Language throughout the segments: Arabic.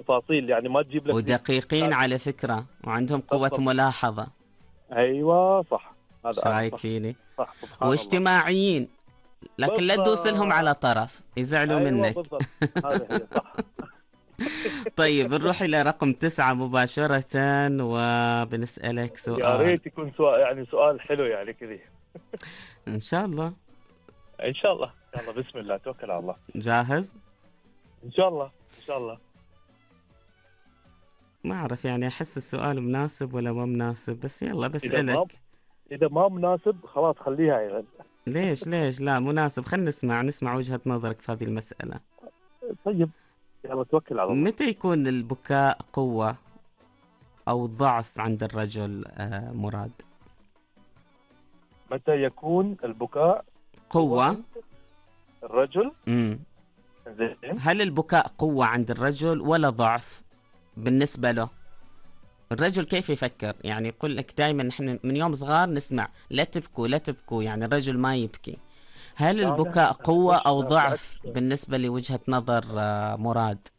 تفاصيل، يعني ما تجيب لك ودقيقين على فكرة، وعندهم قوة بالضبط. ملاحظة. ايوه صح، ايش هذا انا رايك صح. فيني؟ صح سبحان الله. واجتماعيين، لكن لا تدوس لهم على بالضبط. طرف يزعلوا ايوه منك. بالضبط، هذه هي صح. طيب نروح إلى رقم 9 مباشرة، وبنسألك يا سؤال. ريت يكون سؤال، يعني سؤال حلو يعني كذي. إن شاء الله. ان شاء الله، يلا بسم الله توكل على الله. جاهز؟ ان شاء الله ان شاء الله. ما أعرف يعني، أحس السؤال مناسب ولا ما مناسب، بس يلا اذا ما بسألك. اذا ما مناسب خلاص خليها يعني. ليش لا مناسب، خلينا نسمع وجهة نظرك في هذه المسألة. طيب يلا توكل على الله. متى يكون البكاء قوة أو ضعف عند الرجل مراد؟ متى يكون البكاء هو قوة. عند الرجل؟ مم. زين. هل البكاء قوة عند الرجل ولا ضعف بالنسبة له؟ الرجل كيف يفكر؟ يعني يقول لك دائما نحن من يوم صغار نسمع لا تبكوا لا تبكوا، يعني الرجل ما يبكي. هل لا لا البكاء لا قوة ليش، أو لا ضعف بالعكس. بالنسبة لوجهة نظر مراد؟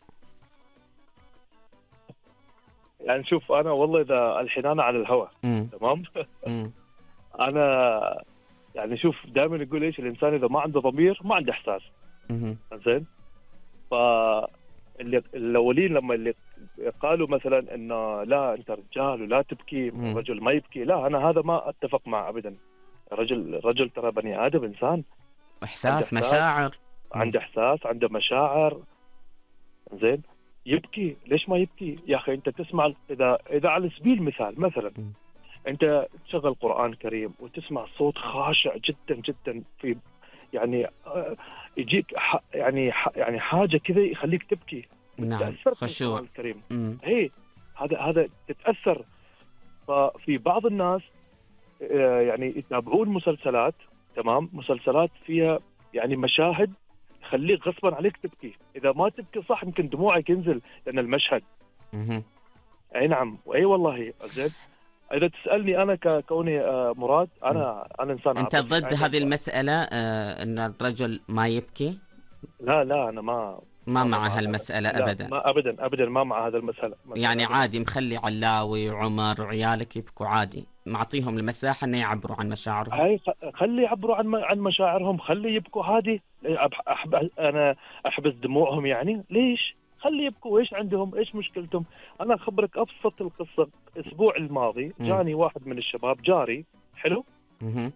يعني شوف انا والله اذا الحين انا على الهواء مم. تمام. مم. انا يعني شوف دائما يقول ايش، الانسان اذا ما عنده ضمير ما عنده احساس. مم. زين. ف الاولين لما اللي قالوا مثلا انه لا انت رجال ولا تبكي، مم. الرجل ما يبكي، لا انا هذا ما اتفق معه ابدا. الرجل ترى بني ادم، انسان عنده إحساس احساس، مشاعر. مم. عنده احساس، عنده مشاعر. زين. يبكي ليش ما يبكي يا اخي؟ انت تسمع اذا على سبيل المثال مثلا مم. انت تشغل قرآن كريم وتسمع صوت خاشع جدا جدا، في يعني يجيك يعني حاجه كذا يخليك تبكي، نعم، تاثرت بالقرآن خشوع. الكريم. مم. هي هذا تتاثر. ففي بعض الناس يعني يتابعون مسلسلات، تمام، مسلسلات فيها يعني مشاهد تخليك غصبا عليك تبكي، اذا ما تبكي صح يمكن دموعك ينزل لان المشهد. مم. اي نعم واي والله. زين. اذا تسالني انا ككوني مراد، مم. انا انسان أنت عاطفي ضد عادي. هذه المسألة أن الرجل ما يبكي؟ لا انا ما ما مع مع هذا. هالمسألة لا أبدا؟ ما ابدا ابدا ما مع هذا المسألة يعني ابدا. عادي مخلي علاوي وعمر وعيالك يبكوا عادي، معطيهم المساحة أن يعبروا عن مشاعرهم؟ هاي خلي يعبروا عن مشاعرهم، خلي يبكوا عادي. انا احبس دموعهم يعني؟ ليش؟ خلي يبكوا، ايش عندهم، ايش مشكلتهم؟ انا اخبرك ابسط القصه. الاسبوع الماضي مم. جاني واحد من الشباب جاري، حلو. مم.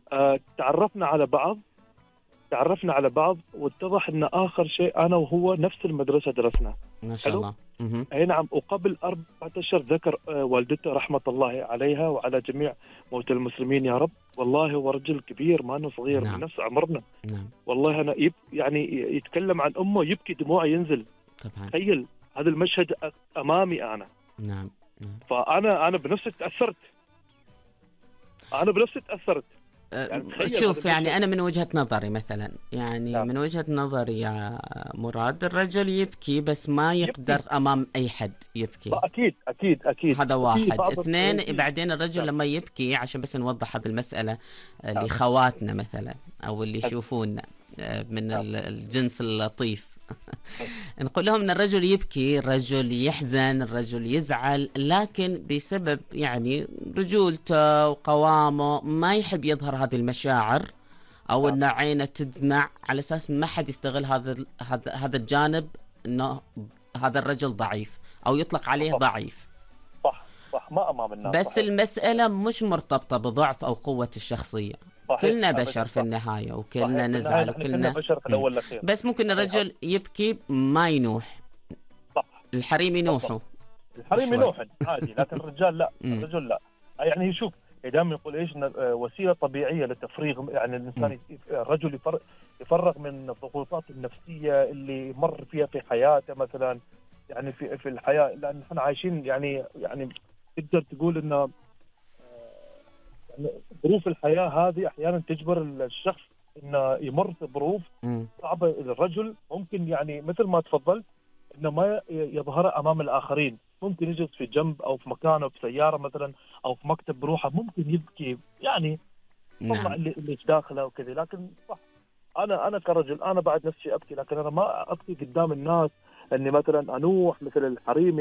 تعرفنا على بعض واتضح ان اخر شيء انا وهو نفس المدرسه درسنا. ما شاء حلو. الله. مم. اي نعم. وقبل 4 اشهر ذكر والدته رحمه الله عليها وعلى جميع موتى المسلمين يا رب. والله هو رجل كبير، ما انه صغير، من نعم. نفس عمرنا. نعم. والله انا يعني يتكلم عن امه يبكي دموعه ينزل. طبعا. تخيل هذا المشهد امامي انا. نعم. نعم. فانا بنفسي تاثرت. يعني تخيل هذا شوف، يعني المشهد. أنا من وجهة نظري مثلا، يعني نعم. من وجهة نظري يا مراد، الرجل يبكي بس ما يقدر يبكي. أمام أي حد يبكي. اكيد اكيد اكيد. هذا وفي واحد. بعض اثنين، في. بعدين الرجل نعم. لما يبكي، عشان بس نوضح هذه المسألة نعم. لخواتنا مثلا أو اللي يشوفونا من نعم. الجنس اللطيف. نقول لهم ان الرجل يبكي، الرجل يحزن، الرجل يزعل، لكن بسبب يعني رجولته وقوامه ما يحب يظهر هذه المشاعر، او نعم. ان عينه تدمع، على اساس ما حد يستغل هذا الجانب، انه هذا الرجل ضعيف او يطلق عليه بالضبط. ضعيف. صح صح، ما امام الناس. بس صحيح المسألة مش مرتبطة بضعف او قوة الشخصية. صحيح كلنا ابدا. بشر في صح. النهاية، وكلنا صحيح بالنهايه نزعل، نحن كلنا وكلنا بشر في مم. الاول والاخير. بس ممكن صحيح هذا. الرجل يبكي ما ينوح، صح. الحريم بالضبط. ينوحوا الحريم شوي. ينوحن عادي، لكن الرجال لا. مم. الرجل لا. يعني شوف، دائما يقول ايش، إن وسيله طبيعيه لتفريغ، يعني مم. الانسان الرجل يفرغ من الضغوطات النفسيه اللي مر فيها في حياته مثلا. يعني في الحياه، لان احنا عايشين يعني تقدر تقول انه يعني ظروف الحياه هذه احيانا تجبر الشخص انه يمر في ظروف مم. صعبه. الرجل ممكن يعني مثل ما تفضلت انه ما يظهر امام الاخرين، ممكن يجلس في جنب او في مكانه في سياره مثلا او في مكتب بروحه، ممكن يبكي يعني طلع نعم. اللي في داخله وكذا. لكن صح، انا كرجل انا بعد نفسي ابكي، لكن انا ما ابكي قدام الناس اني مثلا انوح مثل الحريم.